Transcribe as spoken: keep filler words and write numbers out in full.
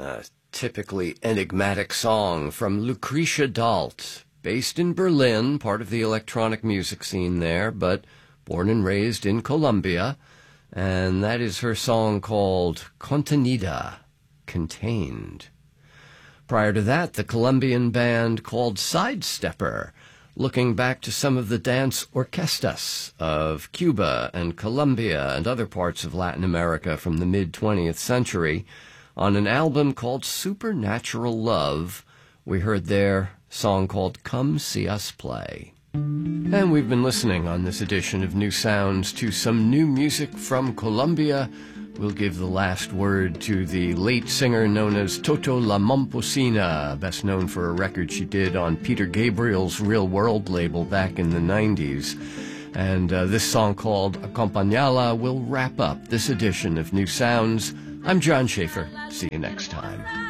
A typically enigmatic song from Lucretia Dalt, based in Berlin, part of the electronic music scene there, but born and raised in Colombia. And that is her song called Contenida, Contained. Prior to that, the Colombian band called Sidestepper, looking back to some of the dance orquestas of Cuba and Colombia and other parts of Latin America from the mid-twentieth century. On an album called Supernatural Love, we heard their song called Come See Us Play. And we've been listening on this edition of New Sounds to some new music from Colombia. We'll give the last word to the late singer known as Toto La Momposina, best known for a record she did on Peter Gabriel's Real World label back in the nineties. And uh, this song called Acompañala will wrap up this edition of New Sounds. I'm John Schaefer. See you next time.